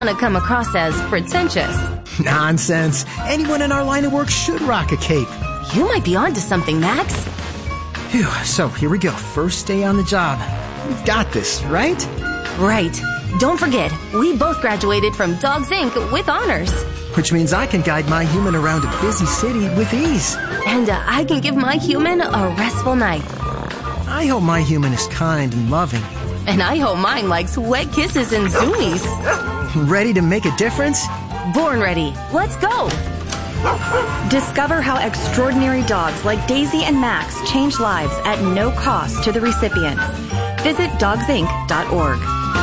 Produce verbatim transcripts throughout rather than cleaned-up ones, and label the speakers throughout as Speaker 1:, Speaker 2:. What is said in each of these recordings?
Speaker 1: to come across as pretentious.
Speaker 2: Nonsense. Anyone in our line of work should rock a cape.
Speaker 1: You might be onto something, Max.
Speaker 2: Phew, so here we go. First day on the job. We've got this, right?
Speaker 1: Right. Don't forget, we both graduated from Dogs Incorporated with honors.
Speaker 2: Which means I can guide my human around a busy city with ease.
Speaker 1: And uh, I can give my human a restful night.
Speaker 2: I hope my human is kind and loving.
Speaker 1: And I hope mine likes wet kisses and zoomies.
Speaker 2: Ready to make a difference?
Speaker 1: Born ready. Let's go.
Speaker 3: Discover how extraordinary dogs like Daisy and Max change lives at no cost to the recipients. Visit dogs inc dot org.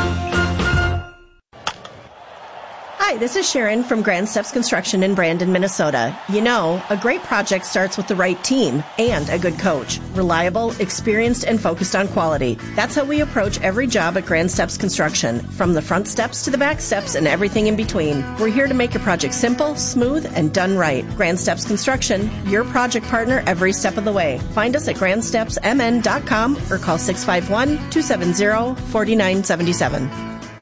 Speaker 4: Hi, this is Sharon from Grand Steps Construction in Brandon, Minnesota. You know, a great project starts with the right team and a good coach. Reliable, experienced, and focused on quality. That's how we approach every job at Grand Steps Construction, from the front steps to the back steps and everything in between. We're here to make your project simple, smooth, and done right. Grand Steps Construction, your project partner every step of the way. Find us at grand steps m n dot com or call six five one, two seven zero, four nine seven seven.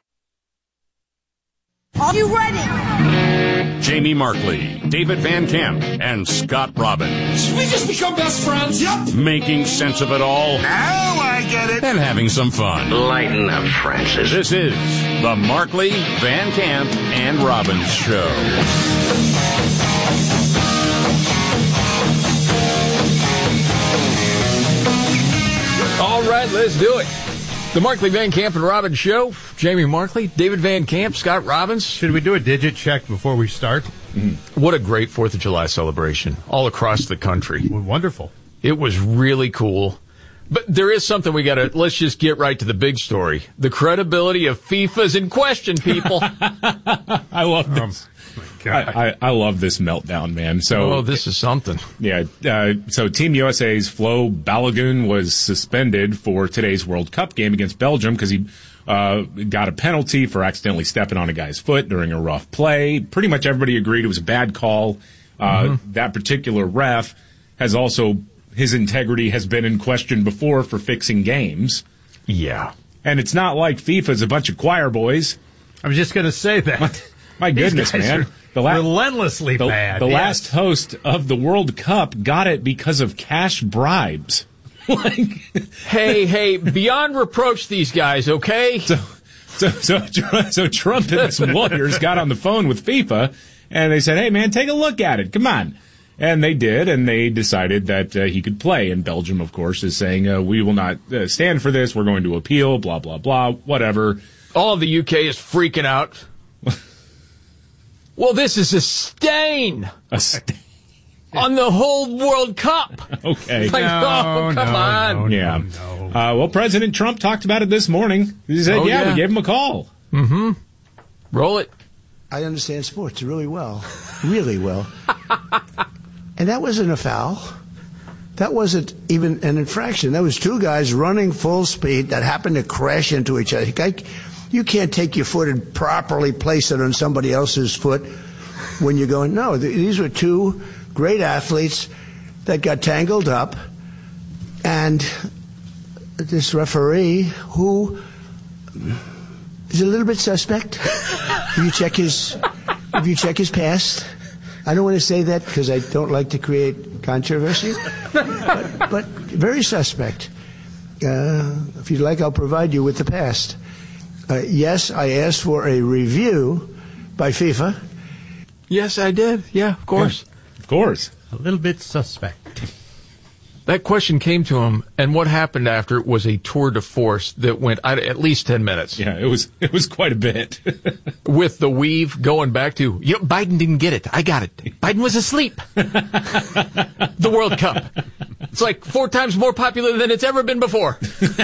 Speaker 5: Are you ready?
Speaker 6: Jamie Markley, David Van Camp, and Scott Robbins.
Speaker 5: We just become best friends. Yep.
Speaker 6: Making sense of it all.
Speaker 5: Now I get it.
Speaker 6: And having some fun.
Speaker 7: Lighten up, Francis.
Speaker 6: This is the Markley, Van Camp, and Robbins Show.
Speaker 8: All right, let's do it. The Markley, Van Camp, and Robbins Show. Jamie Markley, David Van Camp, Scott Robbins.
Speaker 9: Should we do a digit check before we start?
Speaker 8: Mm-hmm. What a great fourth of July celebration all across the country.
Speaker 9: Wonderful.
Speaker 8: It was really cool. But there is something we got to, let's just get right to the big story. The credibility of FIFA's in question, people.
Speaker 10: I love this. Oh I, I, I love this meltdown, man. So,
Speaker 8: oh, this is something.
Speaker 10: Yeah. Uh, so Team U S A's Flo Balogun was suspended for today's World Cup game against Belgium because he uh, got a penalty for accidentally stepping on a guy's foot during a rough play. Pretty much everybody agreed it was a bad call. Uh, mm-hmm. That particular ref has also, his integrity has been in question before for fixing games.
Speaker 8: Yeah.
Speaker 10: And it's not like FIFA's a bunch of choir boys.
Speaker 9: I was just going to say that.
Speaker 10: My goodness, man.
Speaker 9: The la- relentlessly
Speaker 10: the,
Speaker 9: bad.
Speaker 10: The
Speaker 9: yes.
Speaker 10: last host of the World Cup got it because of cash bribes.
Speaker 8: like, hey, hey, beyond reproach these guys, okay?
Speaker 10: So, so, so, so Trump and some lawyers got on the phone with FIFA, and they said, hey, man, take a look at it. Come on. And they did, and they decided that uh, he could play. And Belgium, of course, is saying, uh, we will not uh, stand for this. We're going to appeal, blah, blah, blah, whatever.
Speaker 8: All of the U K is freaking out. Well, this is a stain.
Speaker 10: A stain.
Speaker 8: On the whole World Cup.
Speaker 10: Okay.
Speaker 8: Like,
Speaker 9: no,
Speaker 8: oh, come
Speaker 9: no,
Speaker 8: on.
Speaker 9: No,
Speaker 10: yeah.
Speaker 9: No, no.
Speaker 10: Uh, well, President Trump talked about it this morning. He said,
Speaker 8: oh,
Speaker 10: yeah,
Speaker 8: yeah,
Speaker 10: we gave him a call.
Speaker 8: Mm-hmm. Roll it.
Speaker 11: I understand sports really well. Really well. And that wasn't a foul. That wasn't even an infraction. That was two guys running full speed that happened to crash into each other. You can't take your foot and properly place it on somebody else's foot when you're going, no, these were two great athletes that got tangled up, and this referee, who is a little bit suspect, if you check his, if you check his past, I don't want to say that because I don't like to create controversy, but, but very suspect. Uh, if you'd like, I'll provide you with the past. Uh, yes, I asked for a review by FIFA.
Speaker 8: Yes, I did. Yeah, of course.
Speaker 10: Yeah, of course.
Speaker 9: A little bit suspect.
Speaker 8: That question came to him, and what happened after was a tour de force that went at least ten minutes.
Speaker 10: Yeah, it was it was quite a bit.
Speaker 8: With the weave going back to, you know, Biden didn't get it. I got it. Biden was asleep. The World Cup. It's like four times more popular than it's ever been before.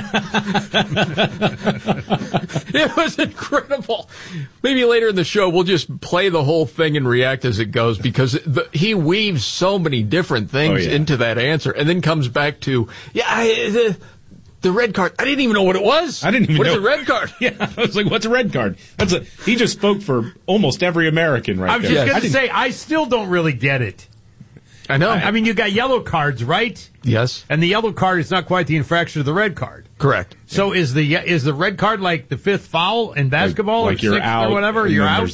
Speaker 8: It was incredible. Maybe later in the show we'll just play the whole thing and react as it goes, because the, he weaves so many different things oh, yeah. into that answer, and then comes back to, yeah, I, the, the red card. I didn't even know what it was.
Speaker 10: I didn't even
Speaker 8: What's
Speaker 10: know.
Speaker 8: What's a red card?
Speaker 10: Yeah, I was like, what's a red card? That's a, he just spoke for almost every American right
Speaker 9: I was
Speaker 10: there.
Speaker 9: just going to say, I still don't really get it.
Speaker 8: I know.
Speaker 9: I, I mean, you got yellow cards, right?
Speaker 8: Yes.
Speaker 9: And the yellow card is not quite the infraction of the red card.
Speaker 8: Correct.
Speaker 9: So is the is the red card like the fifth foul in basketball
Speaker 10: like, like
Speaker 9: or
Speaker 10: you're
Speaker 9: sixth
Speaker 10: out,
Speaker 9: or whatever? You're out.